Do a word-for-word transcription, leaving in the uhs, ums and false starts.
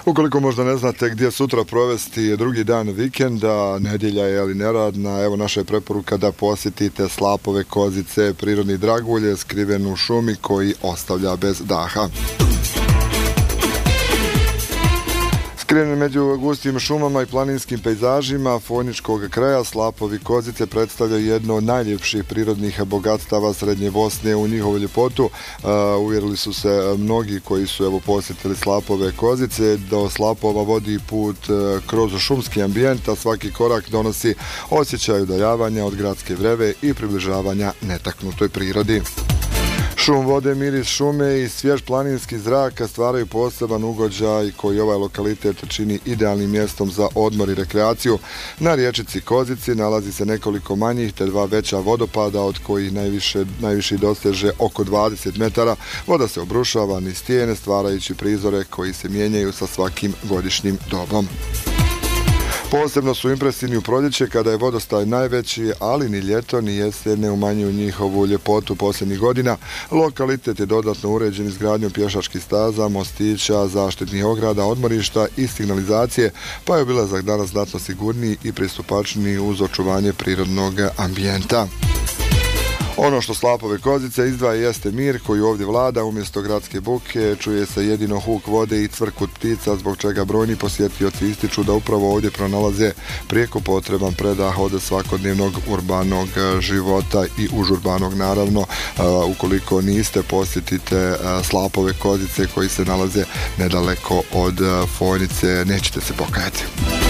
Ukoliko možda ne znate gdje sutra provesti drugi dan vikenda, nedjelja je ali neradna, evo naša je preporuka da posjetite slapove kozice, prirodni dragulje skriven u šumi koji ostavlja bez daha. Skriveni među gustim šumama i planinskim pejzažima Fojničkog kraja, slapovi kozice predstavljaju jedno od najljepših prirodnih bogatstava Srednje Bosne. U njihovu ljepotu uh, uvjerili su se mnogi koji su evo posjetili slapove kozice. Do slapova vodi put uh, kroz šumski ambijent, a svaki korak donosi osjećaj udaljavanja od gradske vreve i približavanja netaknutoj prirodi. Šum vode, miris šume i svjež planinski zrak stvaraju poseban ugođaj koji ovaj lokalitet čini idealnim mjestom za odmor i rekreaciju. Na riječici Kozici nalazi se nekoliko manjih te dva veća vodopada od kojih najviše, najviše doseže oko dvadeset metara. Voda se obrušava niz stijene stvarajući prizore koji se mijenjaju sa svakim godišnjim dobom. Posebno su impresivni u proljeće kada je vodostaj najveći, ali ni ljeto ni jesen ne umanjuju njihovu ljepotu posljednjih godina. Lokalitet je dodatno uređen izgradnjom pješačkih staza, mostića, zaštitnih ograda, odmorišta i signalizacije, pa je obilazak danas znatno sigurniji i pristupačniji uz očuvanje prirodnog ambijenta. Ono što slapove kozice izdvaja jeste mir koji ovdje vlada. Umjesto gradske buke čuje se jedino huk vode i cvrkut ptica, zbog čega brojni posjetioci ističu da upravo ovdje pronalaze prijeko potreban predah od svakodnevnog urbanog života i užurbanog naravno. Ukoliko niste, posjetite slapove kozice koji se nalaze nedaleko od Fojnice, nećete se pokajati.